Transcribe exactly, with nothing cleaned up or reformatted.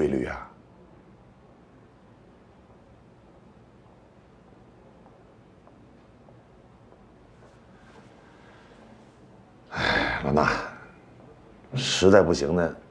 规律啊。哎，老衲，实在不行呢，